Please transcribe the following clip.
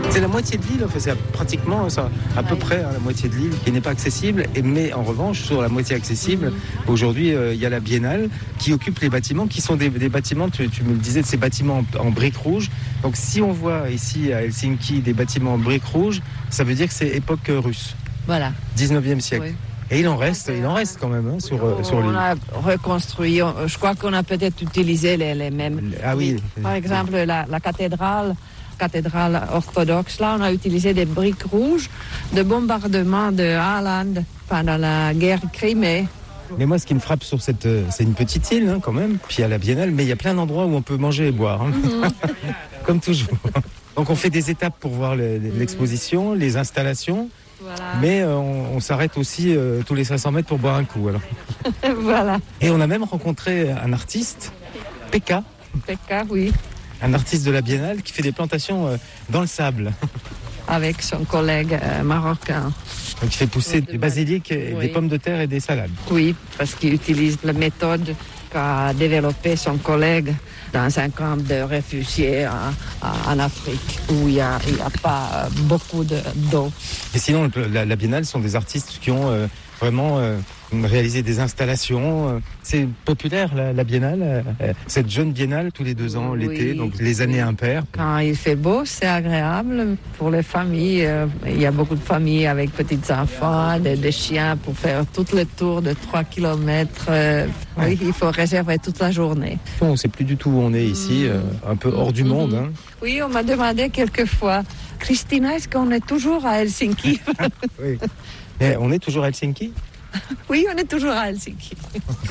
C'est la moitié de l'île, enfin, c'est pratiquement ça, à peu près la moitié de l'île qui n'est pas accessible. Mais en revanche, sur la moitié accessible, aujourd'hui, il y a la Biennale qui occupe les bâtiments qui sont des bâtiments, tu me le disais, de ces bâtiments en briques rouges. Donc si on voit ici à Helsinki des bâtiments en briques rouges, ça veut dire que c'est époque russe. Voilà. 19e siècle. Oui. Et il en reste quand même hein, sur l'île. On a reconstruit, je crois qu'on a peut-être utilisé les mêmes. Ah oui. Par exemple, la cathédrale orthodoxe, là, on a utilisé des briques rouges de bombardement de Haaland pendant la guerre Crimée. Mais moi, ce qui me frappe sur c'est une petite île hein, quand même, puis il y a la Biennale, mais il y a plein d'endroits où on peut manger et boire, hein. Comme toujours. Donc on fait des étapes pour voir l'exposition, les installations, voilà. Mais on s'arrête aussi tous les 500 mètres pour boire un coup. Alors. Voilà. Et on a même rencontré un artiste, Pekka. Pekka, oui. Un artiste de la Biennale qui fait des plantations dans le sable. Avec son collègue marocain. Donc il fait pousser des basiliques, et des pommes de terre et des salades. Oui, parce qu'il utilise la méthode qu'a développée son collègue dans un camp de réfugiés en Afrique, où il n'y a pas beaucoup d'eau. Et sinon, la Biennale sont des artistes qui ont vraiment réalisé des installations. C'est populaire, la Biennale, cette jeune Biennale, tous les 2 ans, l'été, donc les années impaires. Quand il fait beau, c'est agréable pour les familles. Il y a beaucoup de familles avec petits enfants, des chiens pour faire tout le tour de 3 kilomètres. Oui, il faut réserver toute la journée. On ne sait plus du tout où on est ici, un peu hors du monde. Hein. Oui, on m'a demandé quelquefois, Christina, est-ce qu'on est toujours à Helsinki? Oui. Mais on est toujours à Helsinki? Oui, on est toujours à Helsinki.